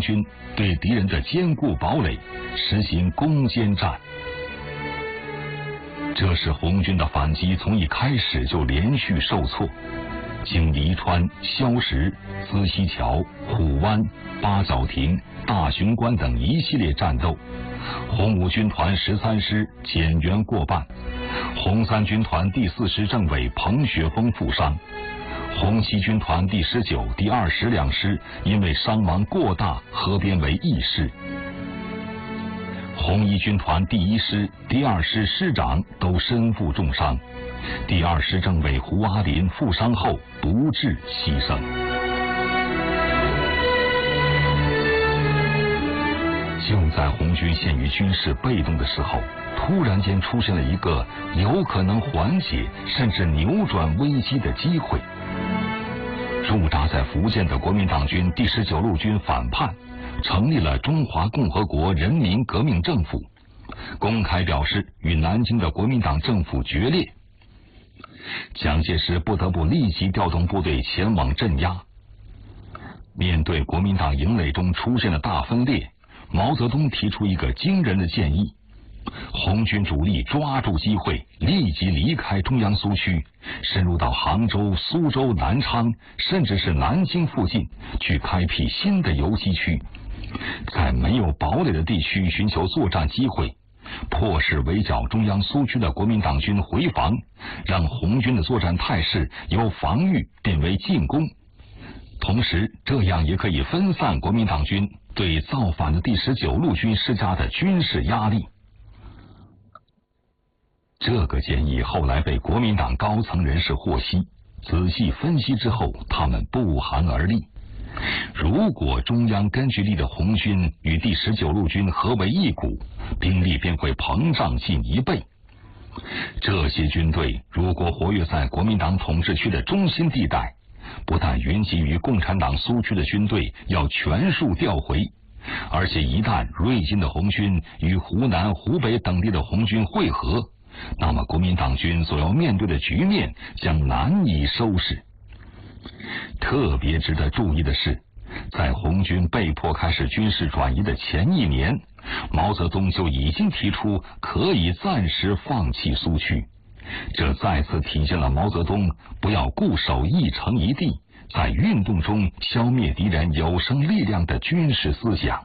军对敌人的坚固堡垒实行攻坚战。这使红军的反击从一开始就连续受挫，经宜川、萧石、资溪桥、虎湾、八角亭、大雄关等一系列战斗，红五军团13师减员过半，红三军团第4师政委彭雪枫负伤，红七军团第19、第20两师因为伤亡过大合编为一师。红一军团第1师、第2师师长都身负重伤，第2师政委胡阿林负伤后不治牺牲。就在红军陷于军事被动的时候，突然间出现了一个有可能缓解甚至扭转危机的机会。驻扎在福建的国民党军第19路军反叛，成立了中华共和国人民革命政府，公开表示与南京的国民党政府决裂。蒋介石不得不立即调动部队前往镇压。面对国民党营垒中出现的大分裂，毛泽东提出一个惊人的建议：红军主力抓住机会，立即离开中央苏区，深入到杭州、苏州、南昌，甚至是南京附近，去开辟新的游击区，在没有堡垒的地区寻求作战机会，迫使围剿中央苏区的国民党军回防，让红军的作战态势由防御变为进攻。同时，这样也可以分散国民党军对造反的第19路军施加的军事压力。这个建议后来被国民党高层人士获悉，仔细分析之后，他们不寒而栗。如果中央根据地的红军与第19路军合为一股，兵力便会膨胀近1倍。这些军队如果活跃在国民党统治区的中心地带，不但云集于共产党苏区的军队要全数调回，而且一旦瑞金的红军与湖南、湖北等地的红军会合，那么国民党军所要面对的局面将难以收拾。特别值得注意的是，在红军被迫开始军事转移的前1年，毛泽东就已经提出可以暂时放弃苏区，这再次体现了毛泽东不要固守一城一地，在运动中消灭敌人有生力量的军事思想。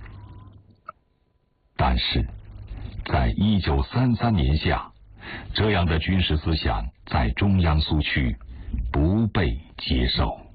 但是在1933年夏，这样的军事思想在中央苏区不被接受。